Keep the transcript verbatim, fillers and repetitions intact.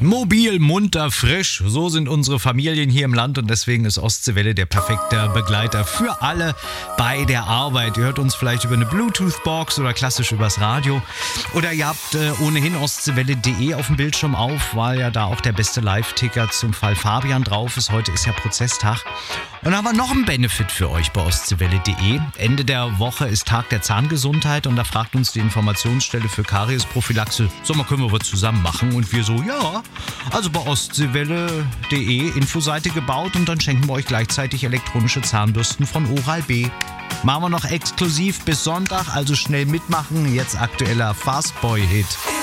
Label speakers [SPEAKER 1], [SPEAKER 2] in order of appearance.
[SPEAKER 1] Mobil, munter, frisch, so sind unsere Familien hier im Land und deswegen ist Ostseewelle der perfekte Begleiter für alle bei der Arbeit. Ihr hört uns vielleicht über eine Bluetooth-Box oder klassisch übers Radio oder ihr habt äh, ohnehin ostseewelle punkt de auf dem Bildschirm auf, weil ja da auch der beste Live-Ticker zum Fall Fabian drauf ist. Heute ist ja Prozesstag. Und dann haben wir noch einen Benefit für euch bei ostseewelle punkt de. Ende der Woche ist Tag der Zahngesundheit und da fragt uns die Informationsstelle für Kariesprophylaxe, so mal können wir was zusammen machen? Und wir so, ja, also bei ostseewelle punkt de Infoseite gebaut und dann schenken wir euch gleichzeitig elektronische Zahnbürsten von Oral-B. Machen wir noch exklusiv bis Sonntag, also schnell mitmachen, jetzt aktueller Fastboy-Hit.